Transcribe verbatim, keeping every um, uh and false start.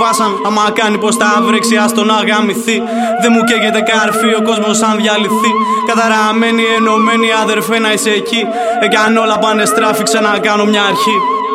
φοβάσαν. Άμα κάνει πως τα βρέξει, άστον να γαμηθεί. Δεν μου καίγεται καρφί, ο κόσμος αν διαλυθεί. Καταραμένοι, ενωμένοι, αδερφέ να είσαι εκεί. Εάν όλα πάνε στράφη, ξανακάνω μια αρχή.